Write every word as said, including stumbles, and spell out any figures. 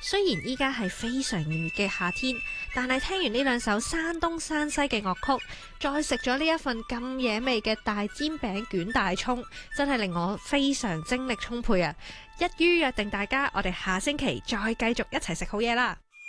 雖然依家係非常炎熱嘅夏天，但係聽完呢兩首山東山西嘅樂曲，再食咗呢一份咁惹味嘅大煎餅捲大蔥，真係令我非常精力充沛啊！一於約定大家，我哋下星期再繼續一齊食好嘢啦！